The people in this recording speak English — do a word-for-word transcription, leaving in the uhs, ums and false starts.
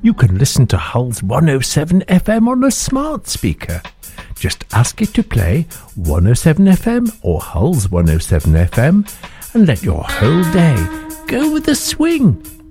You can listen to Hull's one oh seven F M on a smart speaker. Just ask it to play one oh seven F M or Hull's one oh seven F M and let your whole day go with the swing.